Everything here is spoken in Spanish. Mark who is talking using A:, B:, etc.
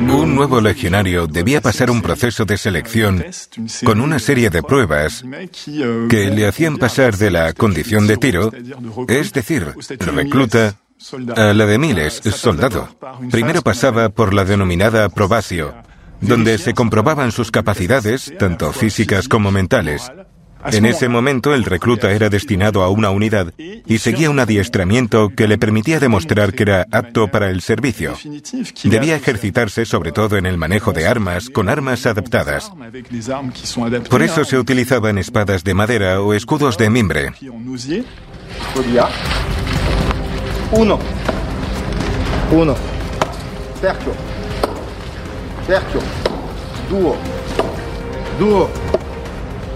A: Un nuevo legionario debía pasar un proceso de selección con una serie de pruebas que le hacían pasar de la condición de tiro, es decir, recluta, a la de miles, soldado. Primero pasaba por la denominada probatio, donde se comprobaban sus capacidades, tanto físicas como mentales. En ese momento el recluta era destinado a una unidad y seguía un adiestramiento que le permitía demostrar que era apto para el servicio. Debía ejercitarse sobre todo en el manejo de armas, con armas adaptadas. Por eso se utilizaban espadas de madera o escudos de mimbre.
B: Uno. Tercio. Duo.